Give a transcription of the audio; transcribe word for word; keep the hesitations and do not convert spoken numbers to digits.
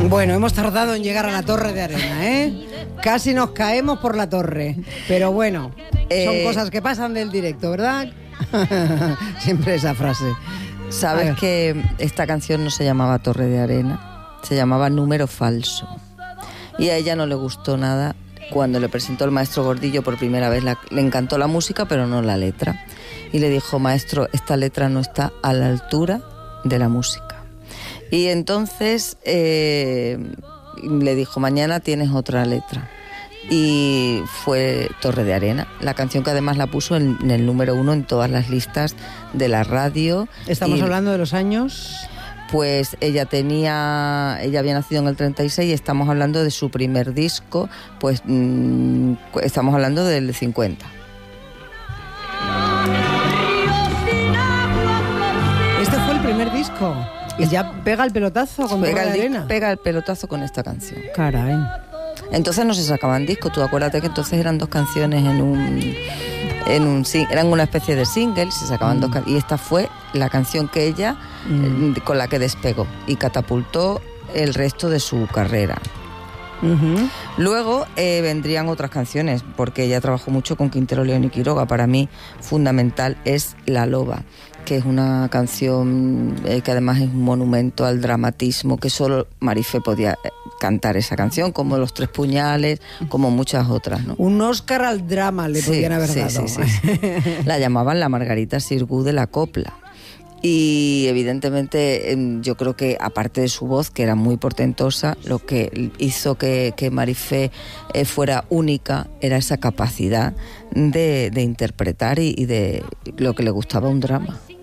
Bueno, hemos tardado en llegar a la Torre de Arena, ¿eh? Casi nos caemos por la torre. Pero bueno, eh... son cosas que pasan del directo, ¿verdad? Siempre esa frase. ¿Sabes que esta canción no se llamaba Torre de Arena? Se llamaba Número Falso. Y a ella no le gustó nada. Cuando le presentó el maestro Gordillo por primera vez, la, le encantó la música, pero no la letra. Y le dijo: maestro, esta letra no está a la altura de la música. Y entonces eh, le dijo: mañana tienes otra letra. Y fue Torre de Arena, la canción que además la puso en, en el número uno en todas las listas de la radio. Estamos y, hablando de los años... Pues ella tenía, ella había nacido en el treinta y seis y estamos hablando de su primer disco, pues mmm, estamos hablando del cincuenta. Este fue el primer disco. Y ya pega el pelotazo con pega Torre de el, Arena. Pega el pelotazo con esta canción. Caray. Entonces no se sacaban discos. Tú acuérdate que entonces eran dos canciones en un... En un, eran una especie de single, se sacaban mm. dos can- y esta fue la canción que ella mm. eh, con la que despegó y catapultó el resto de su carrera. Uh-huh. Luego eh, vendrían otras canciones, porque ella trabajó mucho con Quintero, León y Quiroga. Para mí fundamental es La Loba, que es una canción eh, que además es un monumento al dramatismo, que solo Marifé podía cantar esa canción, como Los Tres Puñales, como muchas otras, ¿no? Un Oscar al drama le sí, podían haber sí, dado. Sí, sí, sí. La llamaban la Margarita Sirgu de la copla. Y evidentemente yo creo que aparte de su voz, que era muy portentosa, lo que hizo que, que Marifé eh, fuera única era esa capacidad de, de interpretar y, y de lo que le gustaba un drama.